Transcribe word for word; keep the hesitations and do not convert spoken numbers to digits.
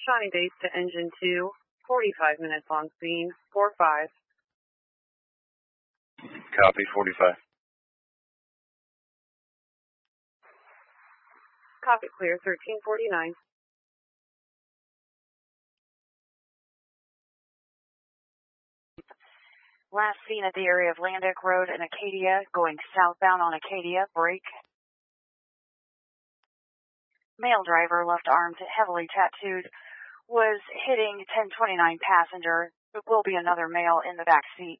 Shawnee base to engine two, forty-five minutes on scene, four five. Copy, forty-five. Copy, clear, thirteen forty-nine. Last seen at the area of Landic Road in Acadia, going southbound on Acadia, break. Male driver, left arm heavily tattooed, was hitting ten twenty-nine passenger. There will be another male in the back seat.